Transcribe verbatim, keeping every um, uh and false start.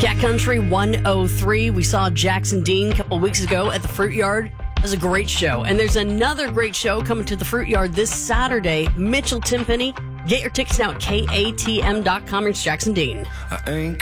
Cat Country one oh three. We saw Jackson Dean a couple weeks ago at the Fruit Yard. It was a great show. And there's another great show coming to the Fruit Yard this Saturday. Mitchell Timpany. Get your tickets now at K A T M dot com. It's Jackson Dean. I ain't